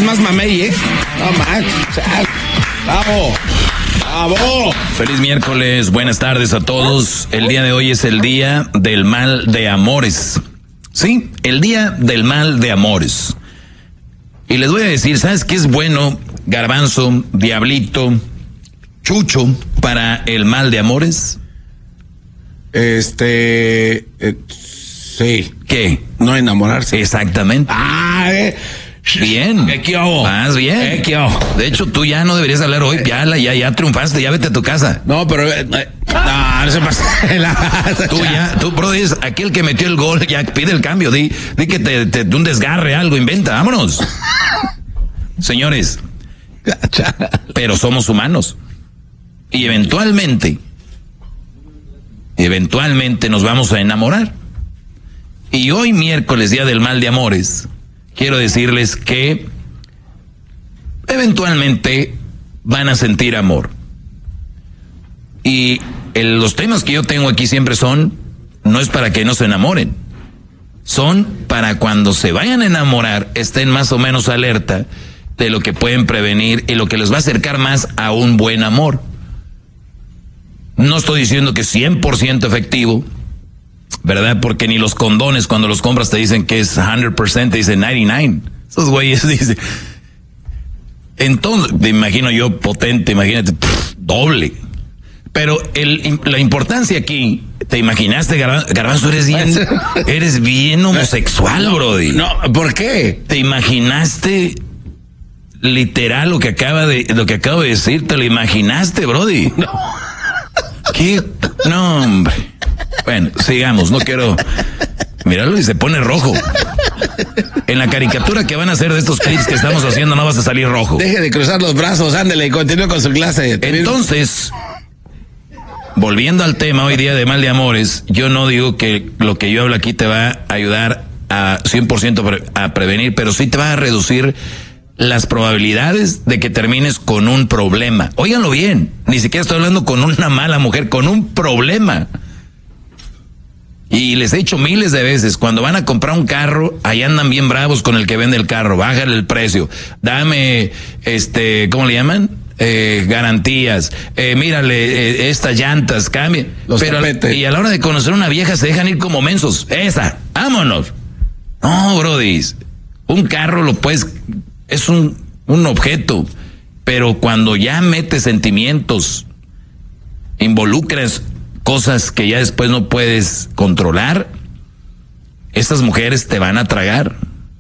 más mamey, ¿eh? No más. ¡Bravo! ¡Bravo! Feliz miércoles, buenas tardes a todos. El día de hoy es el día del mal de amores. Sí, el día del mal de amores. Y les voy a decir, ¿sabes qué es bueno, Garbanzo, Diablito, Chucho, para el mal de amores? Sí. ¿Qué? No enamorarse. Exactamente. Bien. ¿Qué hago? Más bien. ¿Qué hago? De hecho, tú ya no deberías hablar hoy. Ya triunfaste, ya vete a tu casa. No, pero no se pasa. Tú, bro, es aquel que metió el gol, ya pide el cambio. Di que te un desgarre, algo, inventa, vámonos. Señores, pero somos humanos. Y eventualmente nos vamos a enamorar. Y hoy miércoles, día del mal de amores, quiero decirles que eventualmente van a sentir amor. Y los temas que yo tengo aquí siempre no es para que no se enamoren, son para cuando se vayan a enamorar, estén más o menos alerta de lo que pueden prevenir y lo que les va a acercar más a un buen amor. No estoy diciendo que 100% efectivo, ¿verdad? Porque ni los condones cuando los compras te dicen que es 100%, te dicen 99. Esos güeyes dicen. Entonces, te imagino yo potente, imagínate, doble. Pero la importancia aquí, ¿te imaginaste, Garbanzo? Eres bien homosexual, brody. No, ¿por qué? ¿Te imaginaste literal lo que acabo de decir? ¿Te lo imaginaste, brody? No. ¿Qué? No, hombre. Bueno, sigamos, no quiero... Míralo y se pone rojo. En la caricatura que van a hacer de estos clips que estamos haciendo no vas a salir rojo. Deje de cruzar los brazos, ándele y continúe con su clase. Entonces, volviendo al tema hoy día de mal de amores, yo no digo que lo que yo hablo aquí te va a ayudar a 100% a prevenir, pero sí te va a reducir las probabilidades de que termines con un problema. Óiganlo bien, ni siquiera estoy hablando con una mala mujer, con un problema. Y les he dicho miles de veces, cuando van a comprar un carro, ahí andan bien bravos con el que vende el carro, bájale el precio, dame, ¿cómo le llaman? Garantías, mírale, estas llantas, cambie. Y a la hora de conocer a una vieja se dejan ir como mensos. Esa, vámonos. No, brodis, un carro es un objeto, pero cuando ya metes sentimientos, involucras cosas que ya después no puedes controlar, esas mujeres te van a tragar.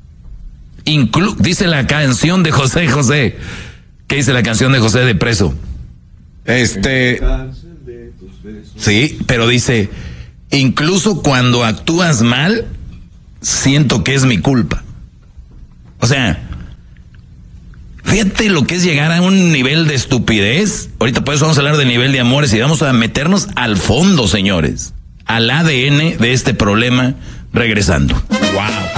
Dice la canción de José José. ¿Qué dice la canción de José de Preso? Sí, pero dice, incluso cuando actúas mal, siento que es mi culpa. O sea, fíjate lo que es llegar a un nivel de estupidez. Ahorita por eso vamos a hablar del nivel de amores y vamos a meternos al fondo, señores, al ADN de este problema, regresando. Wow.